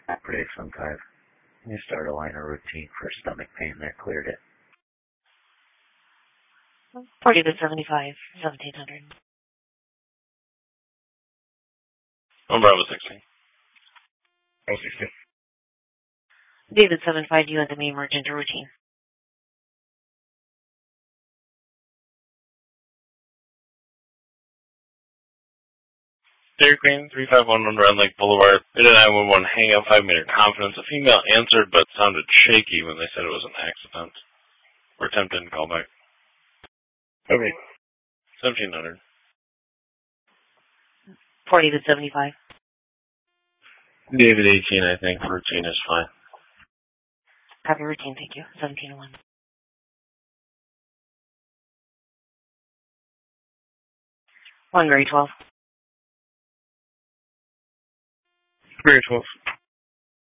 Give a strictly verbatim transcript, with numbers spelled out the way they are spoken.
Pretty sometime. You start a line of routine for stomach pain that cleared it. forty to seventy-five, seventeen hundred. Oh, Bravo sixteen. Oh, sixteen. David seven five, you had the main merge into routine. Dairy Queen, three five one one Red Lake Boulevard. Data nine one one hang up, five meter confidence. A female answered but sounded shaky when they said it was an accident. Or attempted call back. Okay. seventeen hundred. forty to seventy-five. David eighteen, I think. Routine is fine. Copy routine, thank you. seventeen oh one. one Mary twelve. Mary twelve.